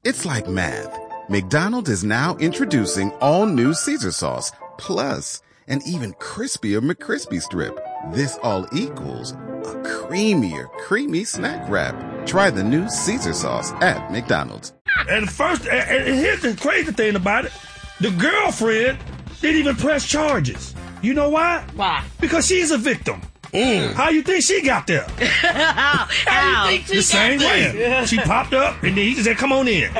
It's like math. McDonald's is now introducing all new Caesar sauce, plus an even crispier McCrispy strip. This all equals a creamier, creamy snack wrap. Try the new Caesar sauce at McDonald's. And here's the crazy thing about it. The girlfriend didn't even press charges. You know why? Why? Because she's a victim. How you think she got there? How you think she the same way. She popped up and then he just said, come on in.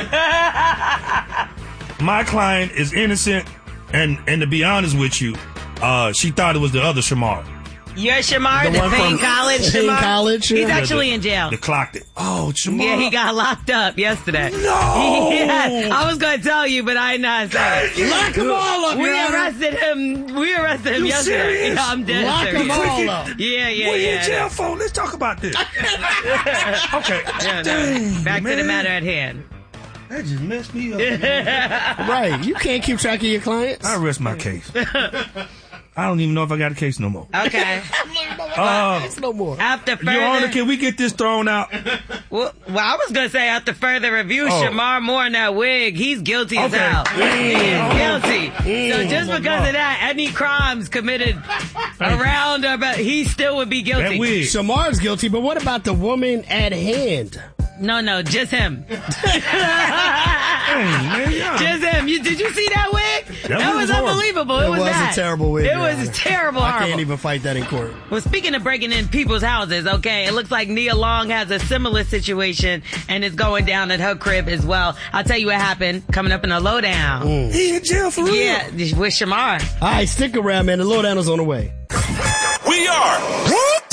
My client is innocent, and to be honest with you, she thought it was the other Shamar. You're Shamar, the Payne College Shamar? Payne College? He's actually in jail. They clocked it. Oh, Shamar. Yeah, he got locked up yesterday. No! Yeah, I was going to tell you, but I not saying. Lock them all up, We arrested him yesterday. Serious? Yeah, I'm dead Lock serious. them all up. Yeah. What are you in jail for? Let's talk about this. Okay. Yeah, no. Dang, Back to the man. matter at hand. That just messed me up. Man. Right. You can't keep track of your clients. I rest my case. I don't even know if I got a case no more. Okay. No more. After further, Your Honor, can we get this thrown out? well, I was gonna say after further review, Shamar Moore in that wig, he's guilty as Okay. hell. He is guilty. So just because of that, any crimes committed around or about, he still would be guilty. That wig. Shamar's guilty, but what about the woman at hand? No, just him. Dang, man, yeah. Just him. Did you see that wig? That was horrible. unbelievable. It was a terrible wig. It Your was Honor. terrible. I Horrible. can't even fight that in court. Well, speaking of breaking in people's houses, okay, it looks like Nia Long has a similar situation and it's going down at her crib as well. I'll tell you what happened coming up in the lowdown. He in jail for real? Yeah, with Shamar. All right, stick around, man. The lowdown is on the way. We are